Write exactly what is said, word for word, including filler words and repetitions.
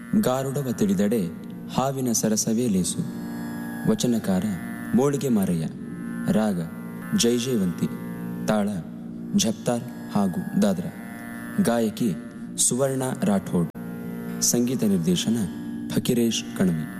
ಗಾರುಡವ ತಿಳಿದಡೆ ಹಾವಿನ ಸರಸವೇ ಲೇಸು. ವಚನಕಾರ ಮೋಳಿಗೆ ಮಾರಯ್ಯ. ರಾಗ ಜೈಜಯವಂತಿ. ತಾಳ ಝಪ್ತಾರ್ ಹಾಗೂ ದಾದ್ರಾ. ಗಾಯಕಿ ಸುವರ್ಣ ರಾಠೋಡ್. ಸಂಗೀತ ನಿರ್ದೇಶನ ಫಕೀರೇಶ್ ಕಣವಿ.